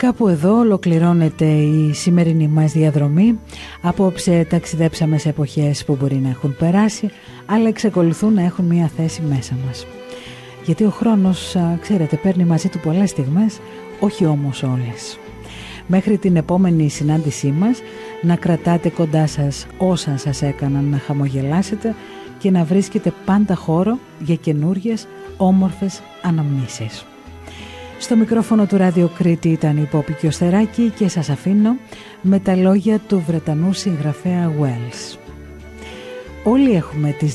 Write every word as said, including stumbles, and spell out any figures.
Κάπου εδώ ολοκληρώνεται η σημερινή μας διαδρομή. Απόψε ταξιδέψαμε σε εποχές που μπορεί να έχουν περάσει, αλλά εξακολουθούν να έχουν μια θέση μέσα μας. Γιατί ο χρόνος, ξέρετε, παίρνει μαζί του πολλές στιγμές, όχι όμως όλες. Μέχρι την επόμενη συνάντησή μας, να κρατάτε κοντά σας όσα σας έκαναν να χαμογελάσετε και να βρίσκετε πάντα χώρο για καινούριες όμορφες αναμνήσεις. Στο μικρόφωνο του Ράδιο Κρήτη ήταν η Πόπη Κιωστεράκη και σας αφήνω με τα λόγια του Βρετανού συγγραφέα Wells. Όλοι έχουμε τις